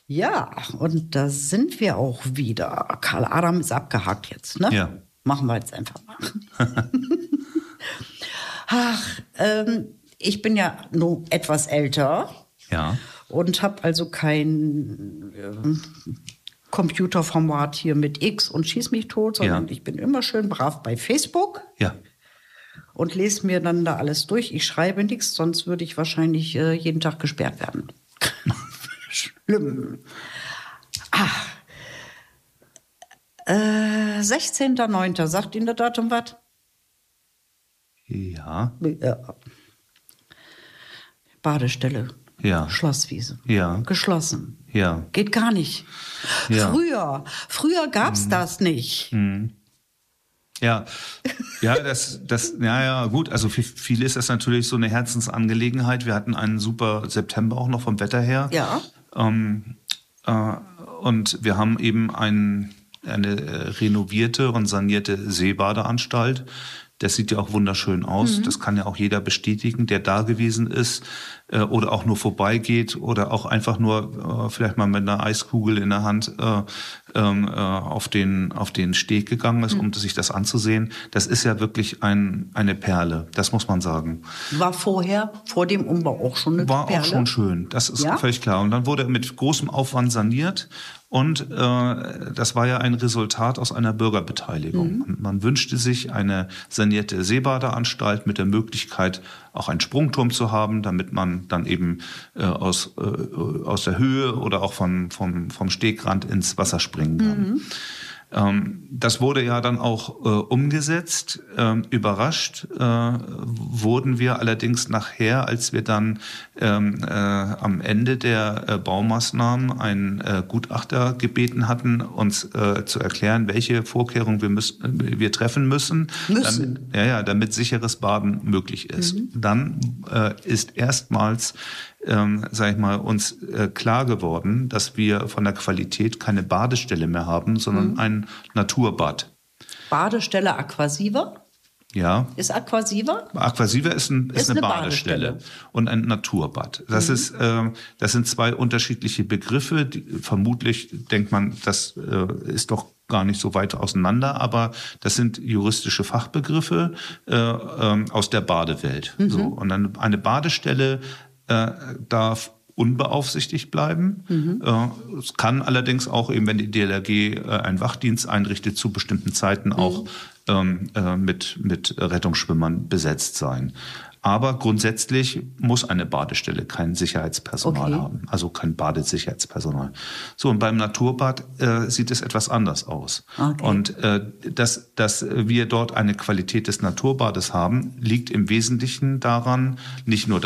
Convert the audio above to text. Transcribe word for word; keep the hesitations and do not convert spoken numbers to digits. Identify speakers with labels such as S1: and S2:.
S1: Ja, und da sind wir auch wieder. Karl Adam ist abgehakt jetzt, ne?
S2: Ja.
S1: Machen wir jetzt einfach mal. Ach, ähm, ich bin ja nur etwas älter.
S2: Ja.
S1: Und habe also kein ähm, Computerformat hier mit X und schieß mich tot, sondern
S2: Ja.
S1: ich bin immer schön brav bei Facebook.
S2: Ja.
S1: Und lese mir dann da alles durch. Ich schreibe nichts, sonst würde ich wahrscheinlich äh, jeden Tag gesperrt werden. Schlimm. Ach. Äh, sechzehnter neunter Sagt Ihnen das Datum was?
S2: Ja.
S1: Ja. Badestelle.
S2: Ja.
S1: Schlosswiese.
S2: Ja.
S1: Geschlossen.
S2: Ja.
S1: Geht gar nicht.
S2: Ja.
S1: Früher, früher gab's mhm. das nicht.
S2: Mhm. Ja, ja, das, das, ja, ja, gut. Also für viele ist das natürlich so eine Herzensangelegenheit. Wir hatten einen super September auch noch vom Wetter her.
S1: Ja.
S2: Ähm, äh, und wir haben eben ein, eine renovierte und sanierte Seebadeanstalt. Das sieht ja auch wunderschön aus. Mhm. Das kann ja auch jeder bestätigen, der da gewesen ist äh, oder auch nur vorbeigeht oder auch einfach nur äh, vielleicht mal mit einer Eiskugel in der Hand äh, äh, auf den auf den Steg gegangen ist, mhm. um sich das anzusehen. Das ist ja wirklich ein, eine Perle, das muss man sagen.
S1: War vorher, vor dem Umbau auch schon eine
S2: War
S1: Perle?
S2: War auch schon schön, das ist
S1: ja?
S2: völlig klar. Und dann wurde mit großem Aufwand saniert. Und äh, das war ja ein Resultat aus einer Bürgerbeteiligung.
S1: Mhm.
S2: Und man wünschte sich eine sanierte Seebadeanstalt mit der Möglichkeit, auch einen Sprungturm zu haben, damit man dann eben äh, aus, äh, aus der Höhe oder auch von, vom, vom Stegrand ins Wasser springen kann. Mhm. Ähm, das wurde ja dann auch äh, umgesetzt. Ähm, überrascht äh, wurden wir allerdings nachher, als wir dann ähm, äh, am Ende der äh, Baumaßnahmen einen äh, Gutachter gebeten hatten, uns äh, zu erklären, welche Vorkehrungen wir, müssen, wir treffen müssen,
S1: müssen.
S2: Damit, ja, ja, damit sicheres Baden möglich ist. Mhm. Dann äh, ist erstmals Ähm, sag ich mal, uns äh, klar geworden, dass wir von der Qualität keine Badestelle mehr haben, sondern mhm. ein Naturbad.
S1: Badestelle Aquasiva?
S2: Ja.
S1: Ist Aquasiva?
S2: Aquasiva ist, ein, ist, ist eine, eine Badestelle. Badestelle und ein Naturbad. Das, mhm. ist, äh, das sind zwei unterschiedliche Begriffe. Die, vermutlich denkt man, das äh, ist doch gar nicht so weit auseinander, aber das sind juristische Fachbegriffe äh, äh, aus der Badewelt. Mhm. So. Und eine, eine Badestelle äh, darf unbeaufsichtigt bleiben. Mhm. Äh, es kann allerdings auch eben, wenn die D L R G äh, einen Wachdienst einrichtet, zu bestimmten Zeiten mhm. auch ähm, äh, mit, mit Rettungsschwimmern besetzt sein. Aber grundsätzlich muss eine Badestelle kein Sicherheitspersonal okay. haben, also kein Badesicherheitspersonal. So, und beim Naturbad äh, sieht es etwas anders aus. Okay. Und äh, dass, dass wir dort eine Qualität des Naturbades haben, liegt im Wesentlichen daran, nicht nur